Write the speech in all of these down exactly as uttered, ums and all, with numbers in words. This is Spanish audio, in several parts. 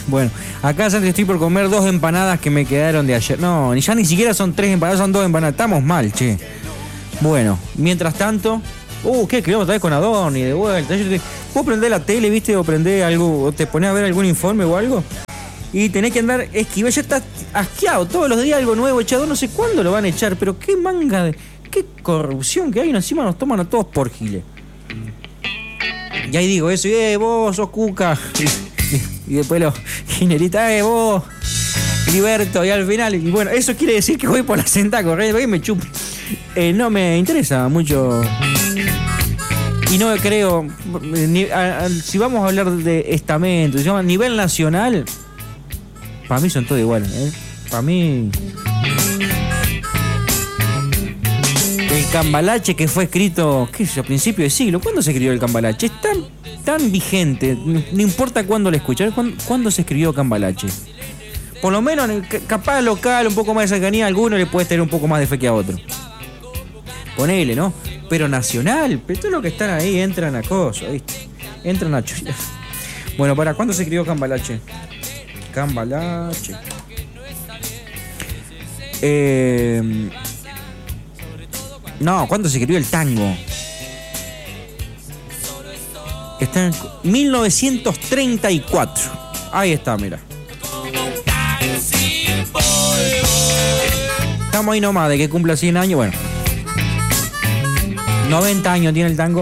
Bueno, acá Santi, estoy por comer dos empanadas que me quedaron de ayer. No, ya ni siquiera son tres empanadas, son dos empanadas. Estamos mal, che. Bueno, mientras tanto... Uh, ¿qué? Que vamos otra vez con Adorni de vuelta. Vos prendés la tele, viste, o prendés algo, o te ponés a ver algún informe o algo, y tenés que andar esquivar. Ya estás asqueado todos los días, algo nuevo echado. No sé cuándo lo van a echar, pero qué manga de... Qué corrupción que hay. Encima nos toman a todos por giles. Y ahí digo eso, y eh, vos sos Cuca. Y, y después los gineristas, eh, vos, Liberto. Y al final, y bueno, eso quiere decir que voy por la senda corriendo y me chupo. Eh, no me interesa mucho. Y no creo, ni, a, a, si vamos a hablar de estamentos, a nivel nacional, para mí son todos iguales, ¿eh? Para mí... El cambalache que fue escrito, qué sé yo, a principios de siglo. ¿Cuándo se escribió el cambalache? Es tan, tan vigente, no importa cuándo lo escuchas. ¿Cuándo, ¿Cuándo se escribió cambalache? Por lo menos, capaz local, un poco más de cercanía, a alguno le puede tener un poco más de fe que a otro. Ponele, ¿no? Pero nacional, pero todo lo que están ahí entran a cosas, ¿viste? Entran a chullar. Bueno, ¿para cuándo se escribió cambalache? Cambalache. Eh... No, ¿cuándo se escribió el tango? Está en mil novecientos treinta y cuatro. Ahí está, mira. Estamos ahí nomás de que cumpla cien años. Bueno, noventa años tiene el tango.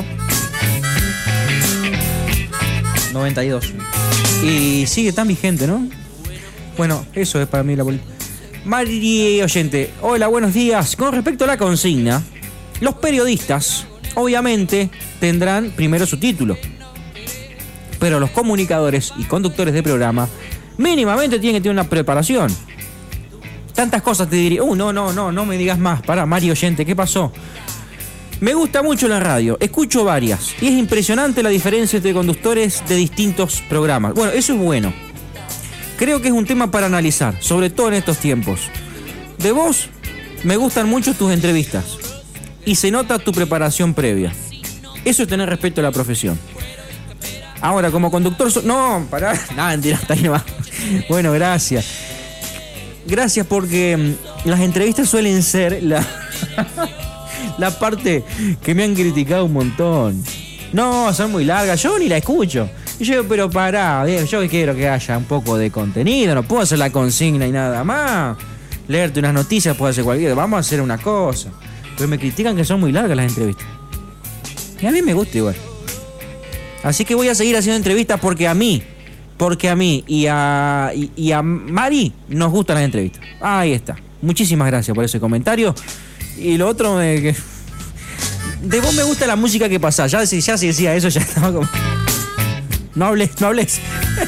noventa y dos. Y sigue tan vigente, ¿no? Bueno, eso es para mí la política. Mari oyente, hola, buenos días. Con respecto a la consigna, los periodistas, obviamente, tendrán primero su título. Pero los comunicadores y conductores de programa, mínimamente tienen que tener una preparación. Tantas cosas te diría. Uh, no, no, no, no me digas más. Pará, Mari oyente, ¿qué pasó? Me gusta mucho la radio, escucho varias. Y es impresionante la diferencia entre conductores de distintos programas. Bueno, eso es bueno. Creo que es un tema para analizar, sobre todo en estos tiempos. De vos, me gustan mucho tus entrevistas. Y se nota tu preparación previa. Eso es tener respeto a la profesión. Ahora, como conductor... So- no, pará. Nada, mentira, está ahí nomás. Bueno, gracias. Gracias porque mmm, las entrevistas suelen ser la... la parte que me han criticado un montón. No, son muy largas. Yo ni la escucho. Y yo digo, pero pará, yo quiero que haya un poco de contenido. No puedo hacer la consigna y nada más. Leerte unas noticias puedo hacer cualquiera. Vamos a hacer una cosa. Pero me critican que son muy largas las entrevistas. Y a mí me gusta igual. Así que voy a seguir haciendo entrevistas porque a mí, porque a mí y a, y, y a Mari nos gustan las entrevistas. Ahí está. Muchísimas gracias por ese comentario. Y lo otro, me, que... de vos me gusta la música que pasa. Ya, ya si decía eso, ya estaba como... No hables, no hables.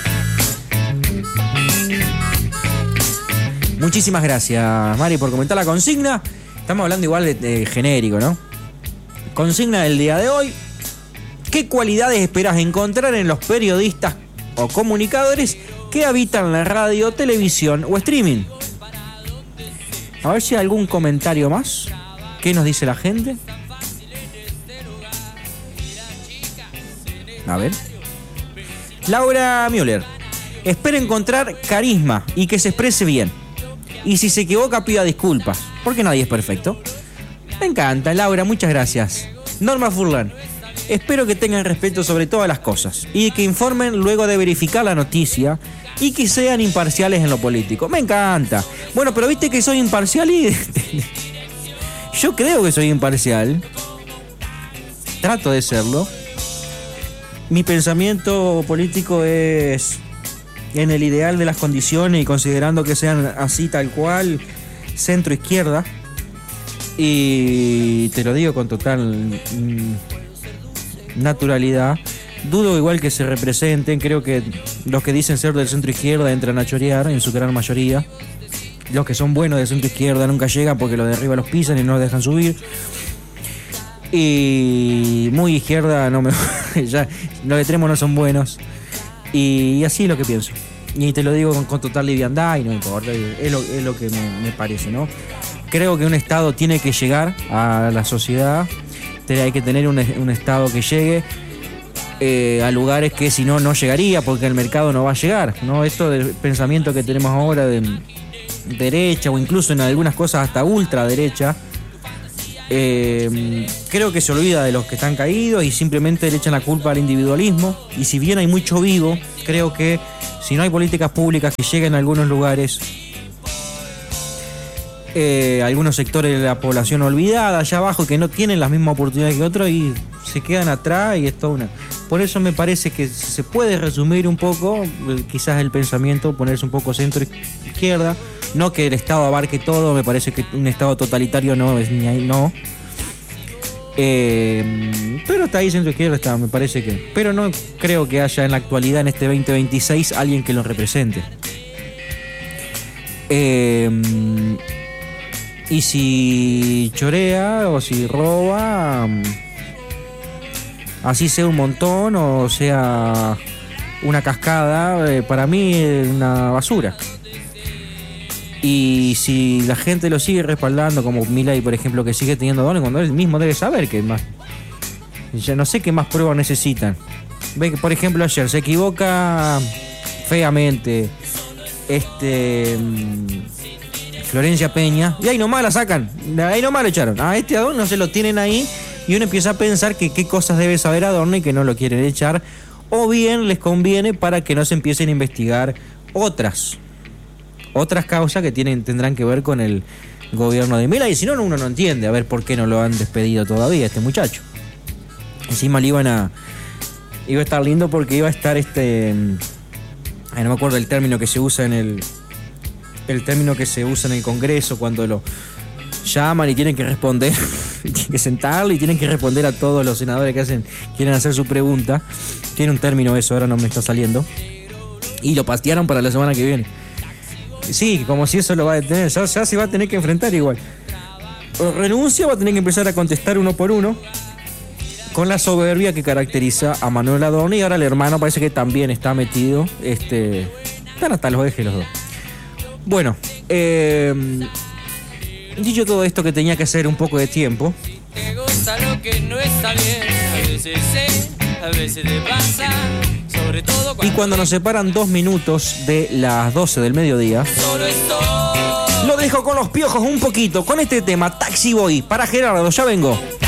Muchísimas gracias, Mari, por comentar la consigna. Estamos hablando igual de, de genérico, ¿no? Consigna del día de hoy. ¿Qué cualidades esperás encontrar en los periodistas o comunicadores que habitan la radio, televisión o streaming? A ver si hay algún comentario más. ¿Qué nos dice la gente? A ver. Laura Müller. Espero encontrar carisma y que se exprese bien. Y si se equivoca, pida disculpas, porque nadie es perfecto. Me encanta, Laura, muchas gracias. Norma Furlan. Espero que tengan respeto sobre todas las cosas y que informen luego de verificar la noticia y que sean imparciales en lo político. Me encanta. Bueno, pero viste que soy imparcial y... Yo creo que soy imparcial. Trato de serlo. Mi pensamiento político es en el ideal de las condiciones y considerando que sean así tal cual, centro-izquierda. Y te lo digo con total mmm, naturalidad. Dudo igual que se representen. Creo que los que dicen ser del centro-izquierda entran a chorear en su gran mayoría. Los que son buenos de centro-izquierda nunca llegan porque los de arriba los pisan y no los dejan subir. Y muy izquierda no me... ya, los de extremo no son buenos. Y así es lo que pienso. Y te lo digo con, con total liviandad y no me importa. Es lo, es lo que me, me parece, ¿no? Creo que un Estado tiene que llegar a la sociedad. Hay que tener un, un Estado que llegue eh, a lugares que si no, no llegaría porque el mercado no va a llegar, ¿no? Esto del pensamiento que tenemos ahora de derecha o incluso en algunas cosas hasta ultraderecha, eh, creo que se olvida de los que están caídos y simplemente le echan la culpa al individualismo. Y si bien hay mucho vivo, creo que si no hay políticas públicas que lleguen a algunos lugares, eh, algunos sectores de la población olvidada allá abajo que no tienen las mismas oportunidades que otros y se quedan atrás y es toda una... Por eso me parece que se puede resumir un poco, quizás el pensamiento, ponerse un poco centro-izquierda. No que el Estado abarque todo, me parece que un Estado totalitario no es ni ahí, no. Eh, pero está ahí centro-izquierda, está, me parece que... Pero no creo que haya en la actualidad, en este veinte veintiséis, alguien que lo represente. Eh, y si chorea o si roba... Así sea un montón o sea una cascada, eh, para mí es una basura. Y si la gente lo sigue respaldando, como Milei, por ejemplo, que sigue teniendo dones, cuando él mismo debe saber que más. Ya no sé qué más pruebas necesitan. Ve que, por ejemplo, ayer se equivoca feamente este Florencia Peña, y ahí nomás la sacan, ahí nomás lo echaron. A este Adorno se lo tienen ahí. Y uno empieza a pensar que qué cosas debe saber Adorno y que no lo quieren echar. O bien les conviene para que no se empiecen a investigar otras. Otras causas que tienen, tendrán que ver con el gobierno de Milei. Y si no, uno no entiende a ver por qué no lo han despedido todavía este muchacho. Encima le iban a... Iba a estar lindo porque iba a estar este... Ay, no me acuerdo el término que se usa en el... El término que se usa en el Congreso cuando lo... llaman y tienen que responder, tienen que sentarlo y tienen que responder a todos los senadores que hacen quieren hacer su pregunta. Tiene un término eso, ahora no me está saliendo. Y lo patearon para la semana que viene. Sí, como si eso lo va a detener, ya, ya se va a tener que enfrentar igual. O renuncia, va a tener que empezar a contestar uno por uno, con la soberbia que caracteriza a Manuel Adorno. Y ahora el hermano parece que también está metido. Este, están hasta los ejes los dos. Bueno, eh... dicho todo esto que tenía que hacer un poco de tiempo. Y cuando nos separan dos minutos de las doce del mediodía, lo dejo con los piojos un poquito, con este tema Taxi Boy para Gerardo, ya vengo.